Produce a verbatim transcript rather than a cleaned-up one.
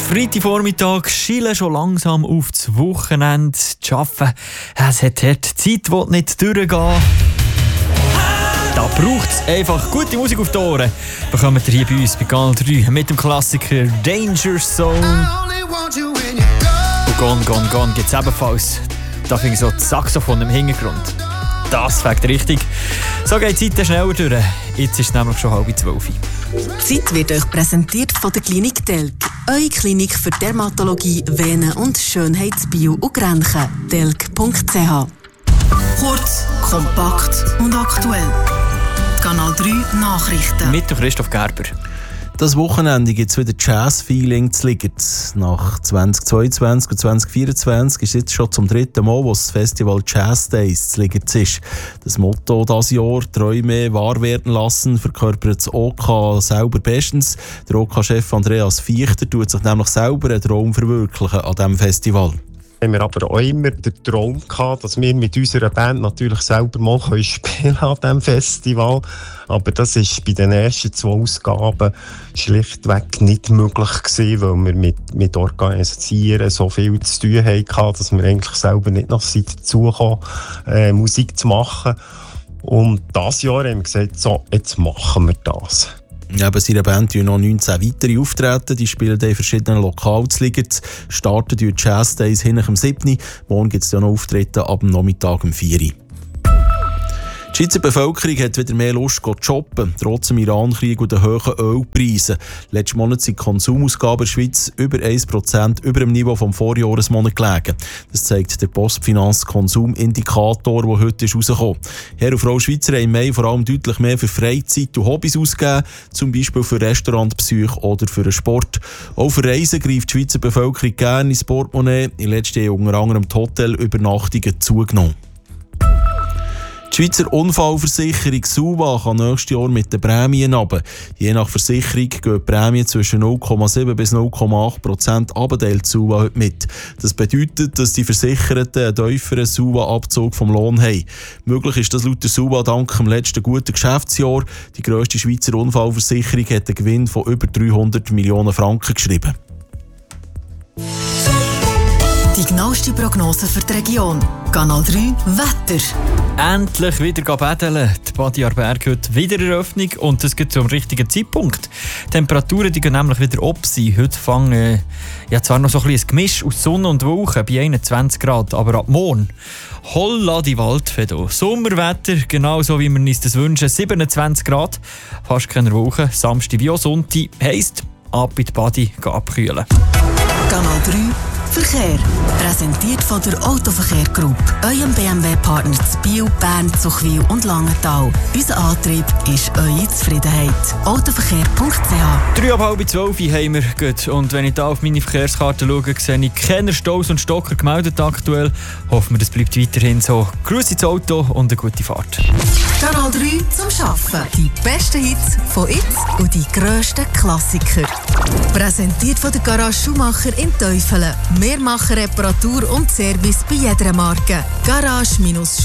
Freitagvormittag schielen schon langsam auf das Wochenende zu arbeiten. Es hat hart Zeit, die nicht durchgehen. Da braucht es einfach gute Musik auf die Ohren. Bekommt ihr hier bei uns bei Kanal drei mit dem Klassiker Danger Zone. Und Gone, Gone, Gone gibt es ebenfalls. Da finde ich so das Saxophon im Hintergrund. Das fängt richtig. So geht die Zeit schneller durch. Jetzt ist es nämlich schon halb zwölf. Die Zeit wird euch präsentiert von der Klinik Delk. Eure Klinik für Dermatologie, Venen- und Schönheitsbio- und Grenchen. delk punkt c h. Kurz, kompakt und aktuell. Kanal drei Nachrichten. Mit Christoph Gerber. Das Wochenende gibt es wieder Jazz-Feeling zu Ligerz. Nach zwanzig zweiundzwanzig und zwanzig vierundzwanzig ist es jetzt schon zum dritten Mal, wo das Festival Jazz Days zu Ligerz ist. Das Motto dieses Jahr, Träume wahr werden lassen, verkörpert das O K selber bestens. Der O K-Chef Andreas Fichter tut sich nämlich selber einen Traum verwirklichen an diesem Festival. Haben wir aber auch immer den Traum gehabt, dass wir mit unserer Band natürlich selber mal spielen an diesem Festival. Aber das war bei den ersten zwei Ausgaben schlichtweg nicht möglich gewesen, weil wir mit, mit Organisieren so viel zu tun hatten, dass wir eigentlich selber nicht noch dazu gekommen äh, Musik zu machen. Und dieses Jahr haben wir gesagt, so, jetzt machen wir das. Neben seiner Band tun noch neunzehn weitere auftreten. Die spielen in verschiedenen Lokalen zu Ligerz. Starten die Jazz Days hinter dem siebten. Morgen gibt es ja noch Auftritte ab dem Nachmittag um vier Uhr. Die Schweizer Bevölkerung hat wieder mehr Lust zu shoppen, trotz dem Iran-Krieg und den hohen Ölpreisen. Letzten Monat sind die Konsumausgaben in der Schweiz über ein Prozent über dem Niveau vom Vorjahresmonat gelegen. Das zeigt der Postfinanz-Konsumindikator, der heute rausgekommen ist. Herr und Frau Schweizer haben im Mai vor allem deutlich mehr für Freizeit und Hobbys ausgegeben, zum Beispiel für Restaurantbesuche oder für den Sport. Auch für Reisen greift die Schweizer Bevölkerung gerne ins Portemonnaie. In den letzten Jahren unter anderem die Hotelübernachtungen zugenommen. Die Schweizer Unfallversicherung SUVA kann nächstes Jahr mit den Prämien runter. Je nach Versicherung gehen die Prämien zwischen null Komma sieben bis null Komma acht Prozent abteilt SUVA heute mit. Das bedeutet, dass die Versicherten einen tieferen SUVA-Abzug vom Lohn haben. Möglich ist das laut der SUVA dank dem letzten guten Geschäftsjahr. Die grösste Schweizer Unfallversicherung hat einen Gewinn von über dreihundert Millionen Franken geschrieben. Die genaueste Prognose für die Region. Kanal drei Wetter. Endlich wieder betteln. Die Badi Aarberg heute wieder Eröffnung und das geht zum richtigen Zeitpunkt. Die Temperaturen die gehen nämlich wieder ab sein. Heute fangen äh, ja zwar noch so ein, ein Gemisch aus Sonne und Wolken bei einundzwanzig Grad, aber ab morgen holla die Waldfee. Sommerwetter, genauso wie wir uns das wünschen. siebenundzwanzig Grad, fast keine Wolken. Samstag wie auch Sonntag heisst, ab in die Badi abkühlen. Kanal drei Verkehr. Präsentiert von der Autoverkehr Group. Eurem B M W-Partner zu Biel, Bern, Zuchwil und Langenthal. Unser Antrieb ist eure Zufriedenheit. autoverkehr punkt c h. Drei ab halb zwölf haben wir gut. Und wenn ich da auf meine Verkehrskarte schaue, sehe ich keine Staus und Stocker gemeldet aktuell. Hoffen wir, das bleibt weiterhin so. Grüß ins Auto und eine gute Fahrt. Kanal drei zum Arbeiten. Die besten Hits von jetzt und die grössten Klassiker. Präsentiert von der Garage Schumacher in Teufelen. Wir machen Reparatur und Service bei jeder Marke. Garage